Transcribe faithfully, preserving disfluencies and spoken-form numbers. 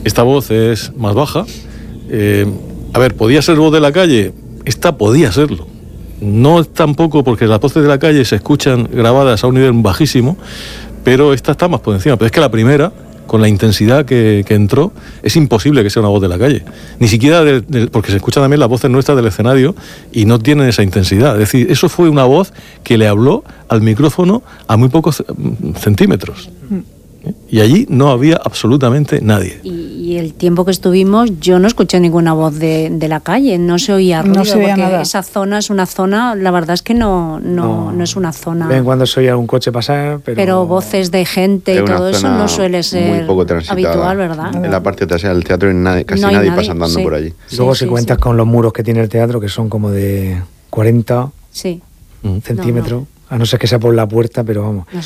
Esta voz es más baja. Eh, a ver, ¿podía ser voz de la calle? Esta podía serlo. No tampoco, porque las voces de la calle se escuchan grabadas a un nivel bajísimo, pero esta está más por encima. Pero es que la primera, con la intensidad que, que entró, es imposible que sea una voz de la calle. Ni siquiera, de, de, porque se escuchan también las voces nuestras del escenario y no tienen esa intensidad. Es decir, eso fue una voz que le habló al micrófono a muy pocos centímetros. Y allí no había absolutamente nadie. Y, y el tiempo que estuvimos, yo no escuché ninguna voz de, de la calle, no se oía ruido, no se oía porque nada. Esa zona es una zona, la verdad es que no, no, no. no es una zona... Ven cuando se oía un coche pasar, pero... Pero voces de gente y todo eso no suele ser muy poco transitada, habitual, ¿verdad? En la parte trasera del teatro nadie, casi no nadie, nadie pasa andando sí. por allí. Y luego sí, si sí, cuentas sí. con los muros que tiene el teatro, que son como de cuarenta sí. centímetros, no, no. a no ser que sea por la puerta, pero vamos. No